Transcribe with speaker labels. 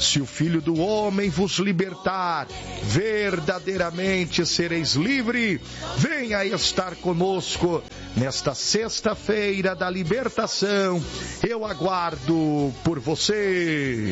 Speaker 1: Se o Filho do Homem vos libertar, verdadeiramente sereis livre. Venha estar conosco nesta sexta-feira da libertação. Eu aguardo por você.